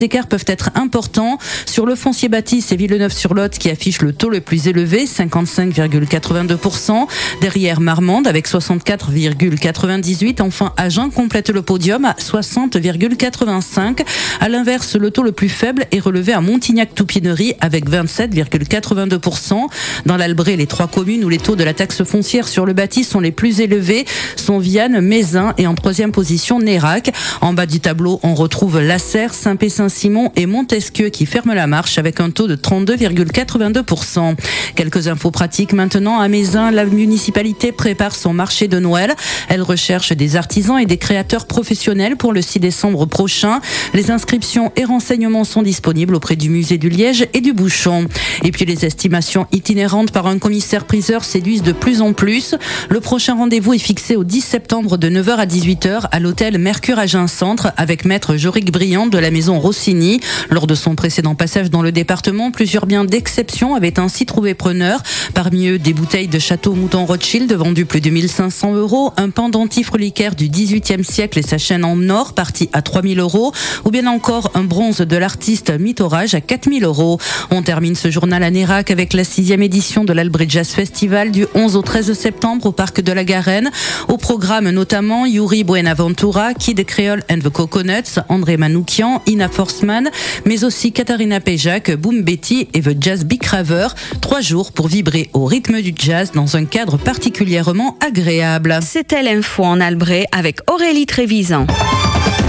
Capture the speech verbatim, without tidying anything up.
Les écarts peuvent être importants. Sur le foncier bâti, c'est Villeneuve-sur-Lot qui affiche le taux le plus élevé, cinquante-cinq virgule quatre-vingt-deux pour cent. Derrière Marmande avec soixante-quatre virgule quatre-vingt-dix-huit. Enfin, Agen complète le podium à soixante virgule quatre-vingt-cinq. À l'inverse, le taux le plus faible est relevé à Montignac-Toupinerie avec vingt-sept virgule quatre-vingt-deux pour cent. Dans l'Albret, les trois communes où les taux de la taxe foncière sur le bâti sont les plus élevés sont Vianne, Mézin et en troisième position Nérac. En bas du tableau, on retrouve Lasserre, Saint-Pé-Saint-Simon et Montesquieu qui ferment la marche avec un taux de trente-deux virgule quatre-vingt-deux pour cent. Quelques infos pratiques maintenant. À Mézin, la municipalité prépare son marché de Noël. Elle recherche des artisans et des créateurs professionnels pour le six décembre prochain. Les inscriptions et renseignements sont disponibles auprès du musée du Liège et du Bouchon. Et puis les estimations itinérantes par un commissaire-priseur séduisent de plus en plus. Le prochain rendez-vous est fixé au dix septembre de neuf heures à dix-huit heures à l'hôtel Mercure Agen Centre avec maître Jorick Briand de la maison Rossini. Lors de son précédent passage dans le département, plusieurs biens d'exception avaient ainsi trouvé preneur. Parmi eux, des bouteilles de Château Mouton Rothschild vendues plus de mille cinq cents euros, un pendentif reliquaire du dix-huitième siècle et sa chaîne en or partie à trois mille euros, ou bien encore un bronze de l'artiste Mythorage à quatre mille euros. On termine ce journal à Nérac avec la sixième édition de l'Albret Jazz Festival du onze au treize septembre au parc de la Garenne. Au programme notamment Yuri Buenaventura, Kid Creole and the Coconuts, André Manoukian, Ina Forsman, mais aussi Katharina Péjac, Boom Betty et The Jazz Big Raver. Trois jours pour vibrer au rythme du jazz dans un cadre particulièrement agréable. C'était l'info en Albret avec Aurélie Trévisan.